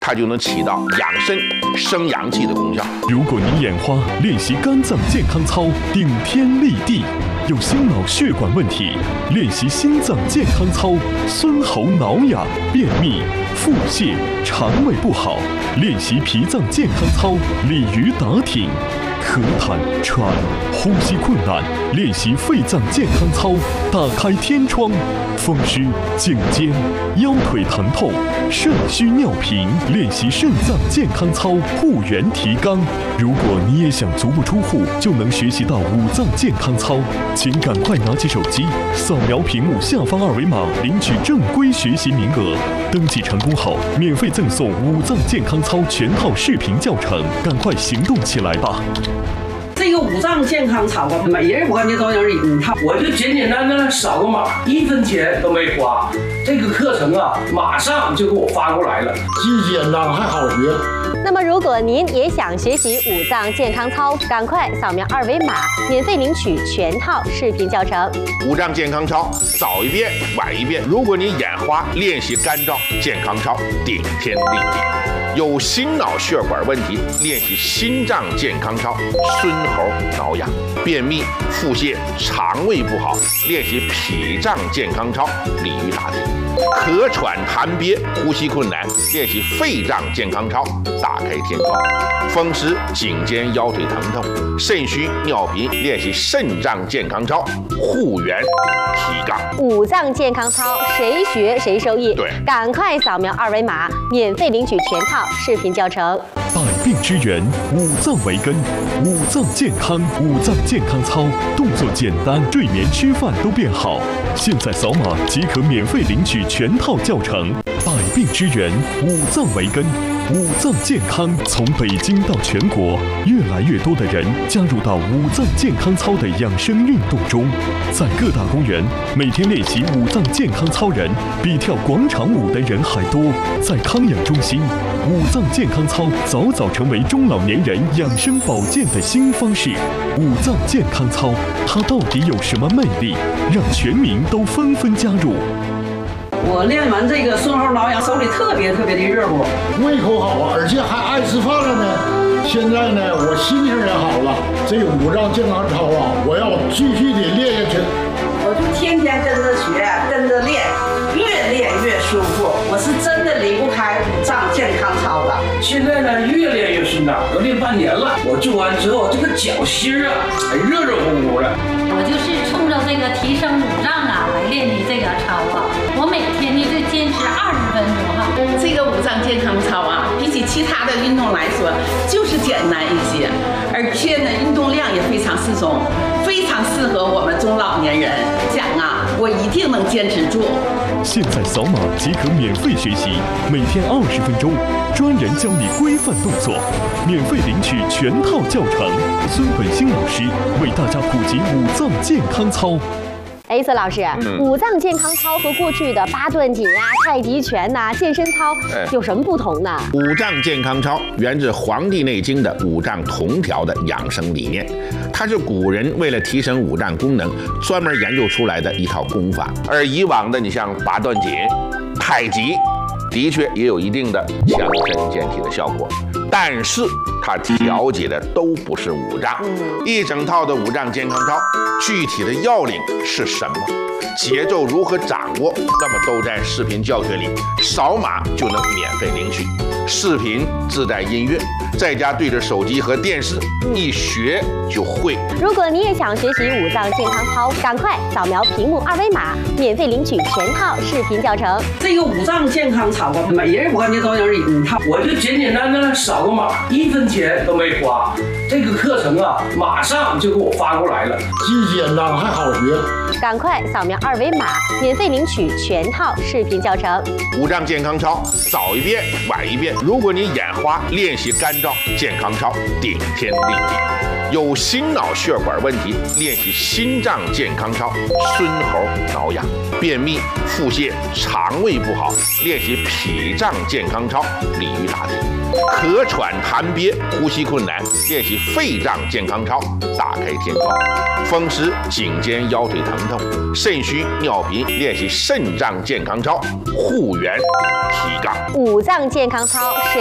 它就能起到养肾、生阳气的功效。 如果你眼花，练习肝脏健康操，顶天立地；有心脑血管问题，练习心脏健康操，孙喉挠痒、便秘、腹泻、肠胃不好，练习脾脏健康操，鲤鱼打挺。咳痰、喘、呼吸困难，练习肺脏健康操，打开天窗；风湿、颈肩、腰腿疼痛、肾虚尿频，练习肾脏健康操，护元提肛。如果你也想足不出户就能学习到五脏健康操，请赶快拿起手机，扫描屏幕下方二维码，领取正规学习名额。登记成功后，免费赠送五脏健康操全套视频教程，赶快行动起来吧！ 这个五脏健康操啊，每人我感觉都有一套。 我就简简单单扫个码，1分钱都没花。这个课程啊，马上就给我发过来了， 既简单还好学。 那么，如果您也想学习五脏健康操，赶快扫描二维码，免费领取全套视频教程。 五脏健康操，早一遍晚一遍。如果你眼花，练习肝脏健康操，顶天立地；有心脑血管问题，练习心脏健康操，孙喉挠痒、便秘、腹泻、肠胃不好，练习脾脏健康操，鲤鱼打挺；咳喘痰憋、呼吸困难，练习肺脏健康操，打开天窗；风湿、颈肩、腰腿疼痛、肾虚尿频，练习肾脏健康操，护元提肛。 五脏健康操，谁学谁受益。 对， 赶快扫描二维码，免费领取全套视频教程。 百病之源，五脏为根，五脏健康，五脏健康操，动作简单，睡眠吃饭都变好。现在扫码即可免费领取全套教程。百病之源，五脏为根，五脏健康。从北京到全国，越来越多的人加入到五脏健康操的养生运动中。在各大公园，每天练习五脏健康操人比跳广场舞的人还多。在康养中心，五脏健康操早早成为中老年人养生保健的新方式。五脏健康操，它到底有什么魅力，让全民都纷纷加入？ 我练完这个孙喉挠痒，手里特别的热乎， 胃口好啊，而且还爱吃饭了呢。现在呢，我心情也好了。这个五脏健康操啊，我要继续的练下去。 我就天天跟着学，跟着练，越练越舒服。我是真的离不开五脏健康操的。 现在呢，越练越顺畅，都练半年了。我做完之后，这个脚心啊，还热乎乎的。 我就是冲着这个提升五脏啊来练的这个操啊。我每天呢就坚持20分钟哈。 这个五脏健康操啊，比起其他的运动来说，就是简单一些，而且呢，运动量也非常适中，非常适合我们中老年人。讲啊，我一定能坚持住。 现在扫码即可免费学习，每天20分钟，专人教你规范动作，免费领取全套教程。孙本兴老师为大家普及五脏健康操。 孙老师，五脏健康操和过去的八段锦啊、太极拳呐、健身操有什么不同呢？ 五脏健康操源自《黄帝内经》的五脏同调的养生理念，它是古人为了提升五脏功能专门研究出来的一套功法。而以往的你像八段锦、太极，的确也有一定的强身健体的效果，但是它调节的都不是五脏。一整套的五脏健康操，具体的要领是什么，节奏如何掌握，那么都在视频教学里，扫码就能免费领取。视频自带音乐，在家对着手机和电视一学就会。 如果你也想学习五脏健康操，赶快扫描屏幕二维码，免费领取全套视频教程。 这个五脏健康操啊，每人我感觉都有一套。 我就简简单单扫个码，1分钱都没花。这个课程啊，马上就给我发过来了， 既简单还好学。 赶快扫描二维码，免费领取全套视频教程。 五脏健康操，早一遍晚一遍。如果你眼花，练习肝脏健康操，顶天立地；有心脑血管问题，练习心脏健康操，孙喉挠痒、便秘、腹泻、肠胃不好，练习脾脏健康操，鲤鱼打挺。 咳喘痰憋、呼吸困难，练习肺脏健康操，大开天窗；风湿、颈肩、腰腿疼痛、肾虚、尿频，练习肾脏健康操，护元提杠。 五脏健康操是